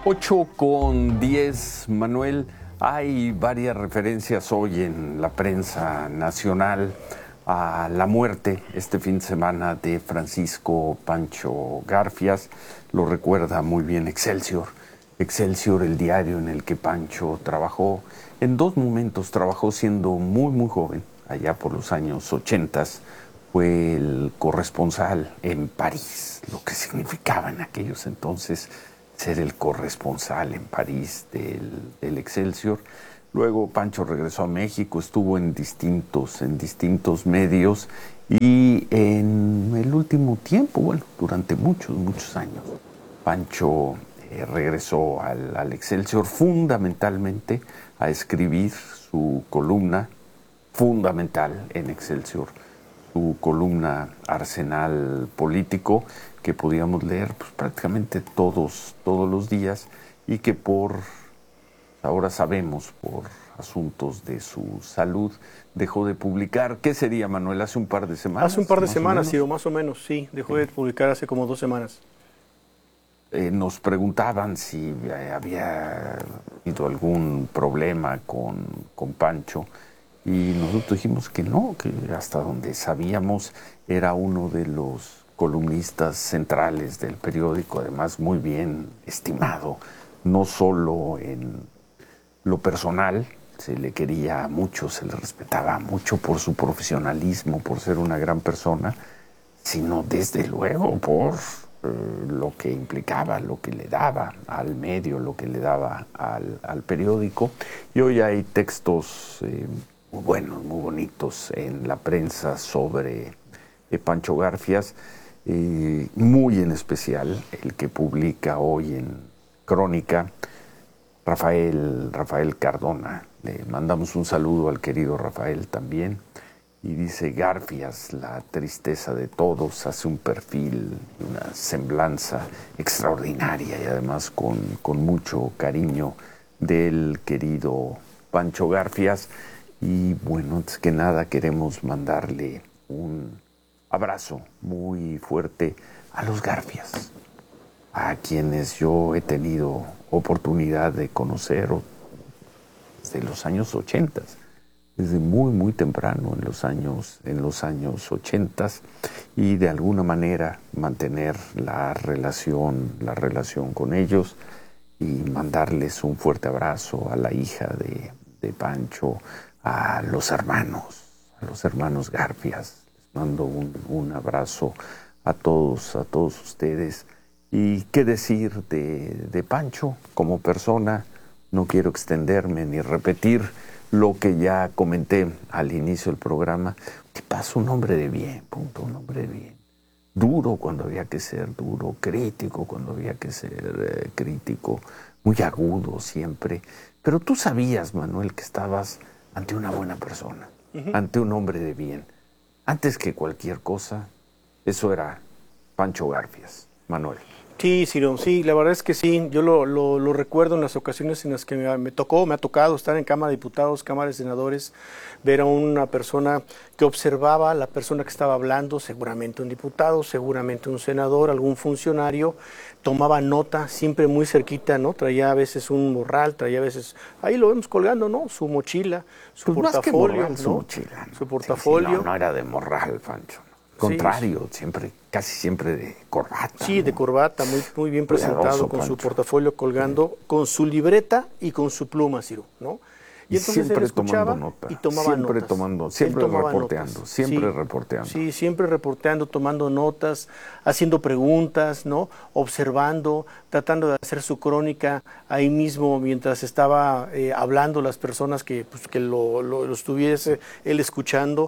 8:10, Manuel. Hay varias referencias hoy en la prensa nacional a la muerte este fin de semana de Francisco Pancho Garfias. Lo recuerda muy bien Excelsior. Excelsior, el diario en el que Pancho trabajó. En dos momentos trabajó siendo muy joven, allá por los años 80. Fue el corresponsal en París, lo que significaba en aquellos entonces ser el corresponsal en París del Excelsior. Luego Pancho regresó a México, estuvo en distintos medios y en el último tiempo, bueno, durante muchos años, Pancho regresó al Excelsior fundamentalmente a escribir su columna fundamental en Excelsior, su columna Arsenal Político, que podíamos leer pues, prácticamente todos los días y que ahora sabemos por asuntos de su salud dejó de publicar. ¿Qué sería, Manuel? ¿Hace un par de semanas? Hace un par de semanas, Ciro, más o menos, sí. Dejó de publicar hace como 2 semanas. Nos preguntaban si había habido algún problema con Pancho y nosotros dijimos que no, que hasta donde sabíamos era uno de los columnistas centrales del periódico, además muy bien estimado, no solo en lo personal, se le quería mucho, se le respetaba mucho por su profesionalismo, por ser una gran persona, sino desde luego por lo que implicaba, lo que le daba al medio, lo que le daba al periódico. Y hoy hay textos muy buenos, muy bonitos en la prensa sobre Pancho Garfias, muy en especial el que publica hoy en Crónica Rafael Cardona. Le mandamos un saludo al querido Rafael también. Y dice: Garfias, la tristeza de todos, hace un perfil, una semblanza extraordinaria y además con mucho cariño del querido Pancho Garfias. Y bueno, antes que nada queremos mandarle un abrazo muy fuerte a los Garfias, a quienes yo he tenido oportunidad de conocer desde los años 80, desde muy temprano en los años 80, y de alguna manera mantener la relación con ellos y mandarles un fuerte abrazo a la hija de Pancho, a los hermanos Garfias. Les mando un abrazo a todos ustedes. Y qué decir de Pancho como persona. No quiero extenderme ni repetir lo que ya comenté al inicio del programa. ¿Qué pasa? Un hombre de bien, punto, un hombre de bien. Duro cuando había que ser duro, crítico cuando había que ser crítico, muy agudo siempre. Pero tú sabías, Manuel, que estabas ante una buena persona, ante un hombre de bien. Antes que cualquier cosa, eso era Pancho Garfias, Manuel. Sí, Ciro, sí, la verdad es que sí. Yo lo recuerdo en las ocasiones en las que me ha tocado estar en Cámara de Diputados, Cámara de Senadores, ver a una persona que observaba a la persona que estaba hablando, seguramente un diputado, seguramente un senador, algún funcionario, tomaba nota, siempre muy cerquita, ¿no? Traía a veces un morral, traía a veces, ahí lo vemos colgando, ¿no? Su mochila, su portafolio, más que morral, ¿no? Su mochila, ¿no? Su portafolio. Sí, no era de morral, Pancho. Contrario, casi siempre de corbata. Sí, ¿no? De corbata, muy bien presentado, con su portafolio colgando, con su libreta y con su pluma, Ciro, ¿no? Y entonces siempre tomando nota. Y tomaba notas. Siempre reporteando. Sí, siempre reporteando, tomando notas, haciendo preguntas, ¿no? Observando, tratando de hacer su crónica ahí mismo mientras estaba hablando las personas que lo estuviese él escuchando.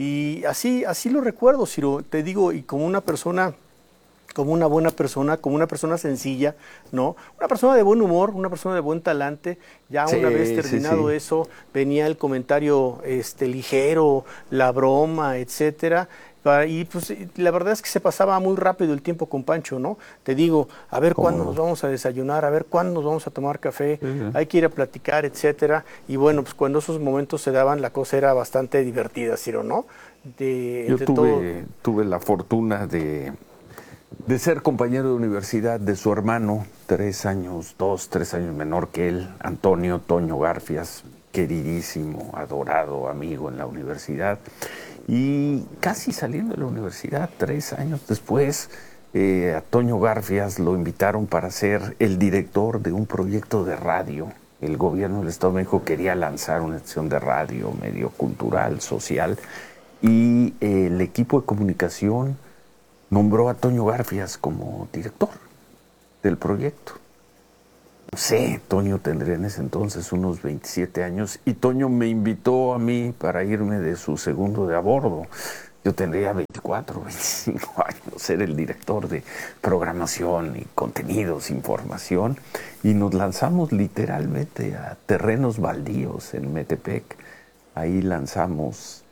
Y así lo recuerdo, Ciro, te digo, y como una persona, como una buena persona, como una persona sencilla, ¿no? Una persona de buen humor, una persona de buen talante. Ya una vez terminado eso, venía el comentario ligero, la broma, etcétera. Y pues la verdad es que se pasaba muy rápido el tiempo con Pancho, ¿no? Te digo, a ver cuándo nos vamos a desayunar, a ver cuándo nos vamos a tomar café, hay que ir a platicar, etcétera. Y bueno, pues cuando esos momentos se daban, la cosa era bastante divertida, Ciro, ¿no? Yo tuve la fortuna de de ser compañero de universidad de su hermano, 3 años menor que él, Antonio Toño Garfias, queridísimo, adorado amigo en la universidad. Y casi saliendo de la universidad, 3 años después, a Toño Garfias lo invitaron para ser el director de un proyecto de radio. El gobierno del Estado de México quería lanzar una estación de radio, medio cultural, social, y el equipo de comunicación nombró a Toño Garfias como director del proyecto. No sé, Toño tendría en ese entonces unos 27 años y Toño me invitó a mí para irme de su segundo de a bordo. Yo tendría 24, 25 años, ser el director de programación y contenidos, información, y nos lanzamos literalmente a terrenos baldíos en Metepec. Ahí lanzamos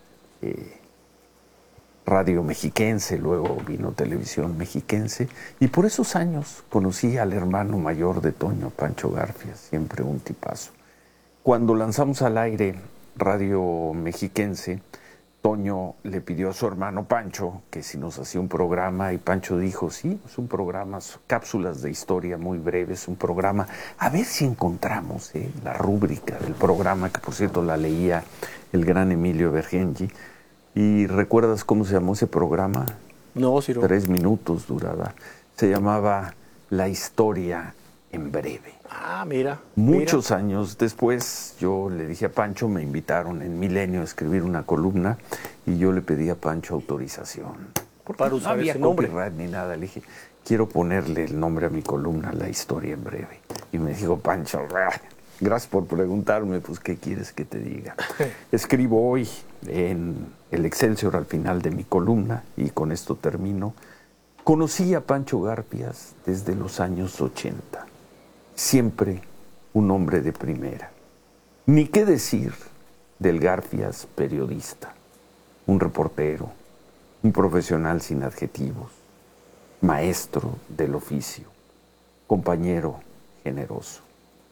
Radio Mexiquense, luego vino Televisión Mexiquense, y por esos años conocí al hermano mayor de Toño, Pancho Garfias, siempre un tipazo. Cuando lanzamos al aire Radio Mexiquense, Toño le pidió a su hermano Pancho que si nos hacía un programa, y Pancho dijo, sí, es un programa, cápsulas de historia muy breves, un programa, a ver si encontramos la rúbrica del programa, que por cierto la leía el gran Emilio Bergengi. ¿Y recuerdas cómo se llamó ese programa? No, Ciro. 3 minutos duraba. Se llamaba La Historia en Breve. Ah, mira. Muchos años después, yo le dije a Pancho, me invitaron en Milenio a escribir una columna y yo le pedí a Pancho autorización. Para usar no había ese nombre. copyright ni nada. Le dije, quiero ponerle el nombre a mi columna, La Historia en Breve. Y me dijo Pancho, gracias por preguntarme, pues ¿qué quieres que te diga? Escribo hoy en el Excelsior al final de mi columna, y con esto termino. Conocí a Pancho Garfias desde los años 80. Siempre un hombre de primera. Ni qué decir del Garfias periodista, un reportero, un profesional sin adjetivos, maestro del oficio, compañero generoso.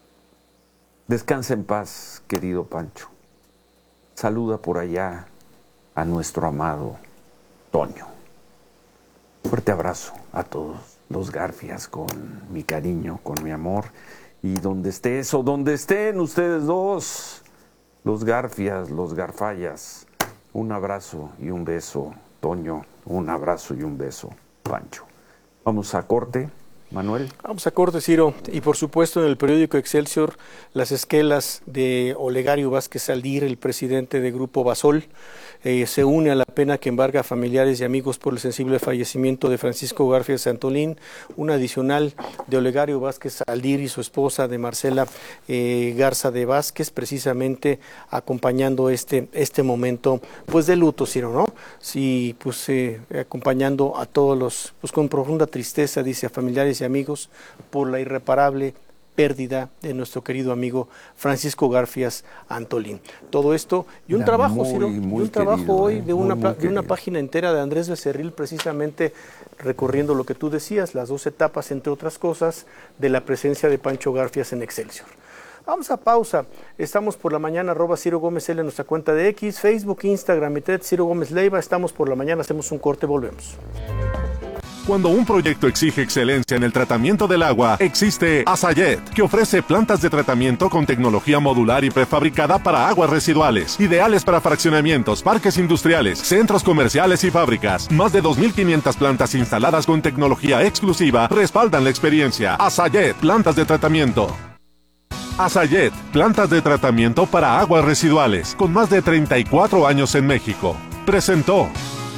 Descansa en paz, querido Pancho. Saluda por allá a nuestro amado Toño. Fuerte abrazo a todos los Garfias, con mi cariño, con mi amor. Y donde estés o donde estén ustedes dos, los Garfias, los Garfallas, un abrazo y un beso, Toño. Un abrazo y un beso, Pancho. Vamos a corte. Manuel. Vamos a corte, Ciro. Y por supuesto en el periódico Excelsior, las esquelas de Olegario Vázquez Aldir, el presidente de Grupo Basol, se une a la pena que embarga a familiares y amigos por el sensible fallecimiento de Francisco Garfias Antolín. Un adicional de Olegario Vázquez Aldir y su esposa, de Marcela Garza de Vázquez, precisamente acompañando este momento pues de luto, Ciro, ¿no? Sí, pues acompañando a todos los, pues con profunda tristeza, dice, a familiares y amigos por la irreparable pérdida de nuestro querido amigo Francisco Garfias Antolín. Todo esto y un trabajo, Ciro, y un trabajo querido, hoy de una página entera de Andrés Becerril, precisamente recorriendo lo que tú decías, las 2 etapas, entre otras cosas, de la presencia de Pancho Garfias en Excelsior. Vamos a pausa. Estamos por la mañana, @Ciro Gómez L en nuestra cuenta de X, Facebook, Instagram y TED, Ciro Gómez Leiva. Estamos por la mañana, hacemos un corte, volvemos. Cuando un proyecto exige excelencia en el tratamiento del agua, existe Asayet, que ofrece plantas de tratamiento con tecnología modular y prefabricada para aguas residuales, ideales para fraccionamientos, parques industriales, centros comerciales y fábricas. Más de 2.500 plantas instaladas con tecnología exclusiva respaldan la experiencia. Asayet, plantas de tratamiento. Asayet, plantas de tratamiento para aguas residuales, con más de 34 años en México. Presentó.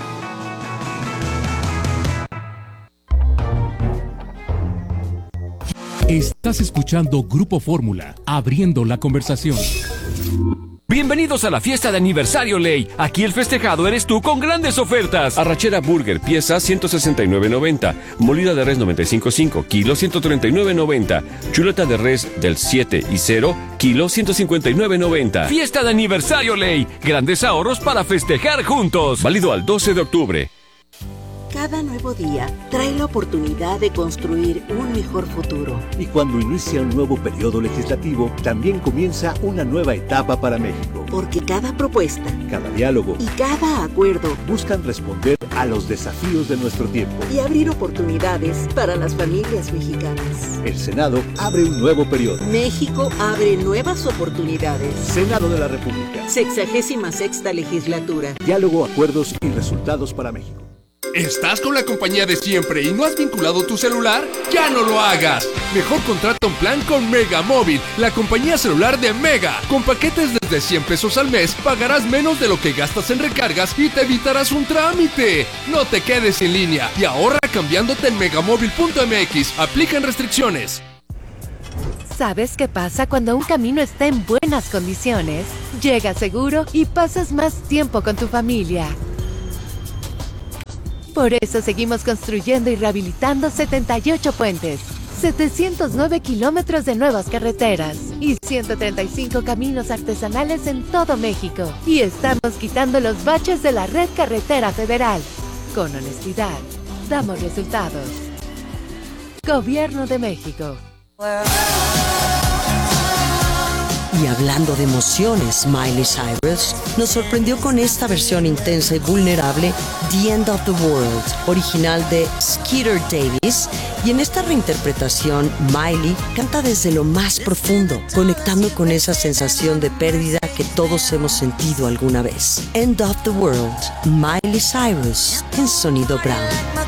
Estás escuchando Grupo Fórmula, abriendo la conversación. Bienvenidos a la fiesta de aniversario Ley. Aquí el festejado eres tú con grandes ofertas. Arrachera Burger, pieza 169.90. Molida de res 95.5, kilo 139.90. Chuleta de res del 7 y 0, kilo 159.90. Fiesta de aniversario Ley. Grandes ahorros para festejar juntos. Válido al 12 de octubre. Cada nuevo día trae la oportunidad de construir un mejor futuro. Y cuando inicia un nuevo periodo legislativo, también comienza una nueva etapa para México. Porque cada propuesta, cada diálogo y cada acuerdo buscan responder a los desafíos de nuestro tiempo. Y abrir oportunidades para las familias mexicanas. El Senado abre un nuevo periodo. México abre nuevas oportunidades. Senado de la República. 66ª legislatura. Diálogo, acuerdos y resultados para México. ¿Estás con la compañía de siempre y no has vinculado tu celular? ¡Ya no lo hagas! Mejor contrata un plan con Mega Móvil, la compañía celular de Mega. Con paquetes desde 100 pesos al mes, pagarás menos de lo que gastas en recargas y te evitarás un trámite. No te quedes sin línea y ahorra cambiándote en megamóvil.mx. Aplican restricciones. ¿Sabes qué pasa cuando un camino está en buenas condiciones? Llegas seguro y pasas más tiempo con tu familia. Por eso seguimos construyendo y rehabilitando 78 puentes, 709 kilómetros de nuevas carreteras y 135 caminos artesanales en todo México. Y estamos quitando los baches de la red carretera federal. Con honestidad, damos resultados. Gobierno de México. Y hablando de emociones, Miley Cyrus nos sorprendió con esta versión intensa y vulnerable, The End of the World, original de Skeeter Davis. Y en esta reinterpretación, Miley canta desde lo más profundo, conectando con esa sensación de pérdida que todos hemos sentido alguna vez. End of the World, Miley Cyrus, en Sonido Brown.